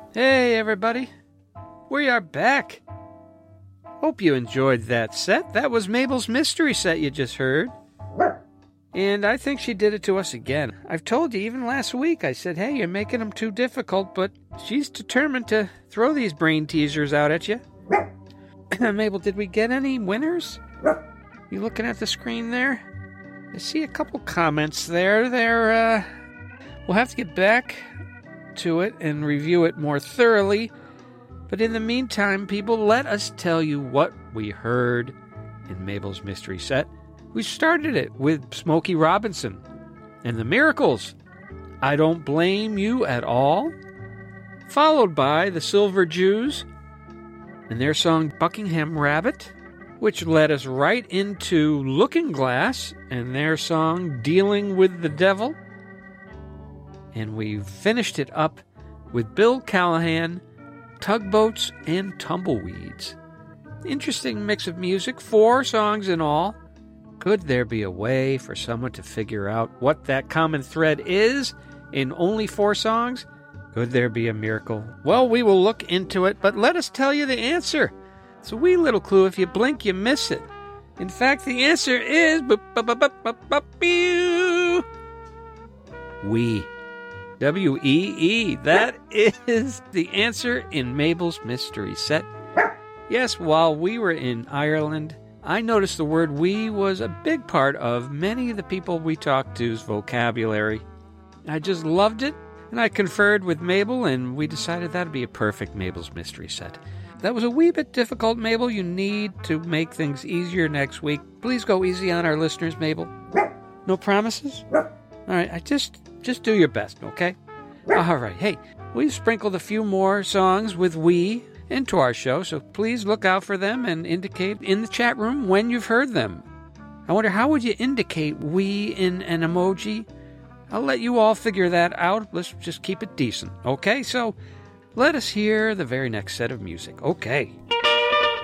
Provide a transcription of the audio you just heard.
Hey, everybody. We are back. Hope you enjoyed that set. That was Mabel's mystery set you just heard. And I think she did it to us again. I've told you even last week, I said, hey, you're making them too difficult, but she's determined to throw these brain teasers out at you. Mabel, did we get any winners? You looking at the screen there? I see a couple comments there. We'll have to get back to it and review it more thoroughly. But in the meantime, people, let us tell you what we heard in Mabel's mystery set. We started it with Smokey Robinson and the Miracles, I Don't Blame You at All, followed by the Silver Jews and their song Buckingham Rabbit, which led us right into Looking Glass and their song Dealing with the Devil. And we finished it up with Bill Callahan, Tugboats and Tumbleweeds. Interesting mix of music, 4 songs in all. Could there be a way for someone to figure out what that common thread is in only 4 songs? Could there be a miracle? Well, we will look into it, but let us tell you the answer. It's a wee little clue. If you blink, you miss it. In fact, the answer is we. W-E-E. That is the answer in Mabel's mystery set. Yes, while we were in Ireland, I noticed the word we was a big part of many of the people we talked to's vocabulary. I just loved it, and I conferred with Mabel, and we decided that'd be a perfect Mabel's mystery set. That was a wee bit difficult, Mabel. You need to make things easier next week. Please go easy on our listeners, Mabel. No promises? All right, just do your best, okay? All right, hey, we've sprinkled a few more songs with we into our show, so please look out for them and indicate in the chat room when you've heard them. I wonder, how would you indicate we in an emoji? I'll let you all figure that out. Let's just keep it decent, okay? So let us hear the very next set of music. Okay.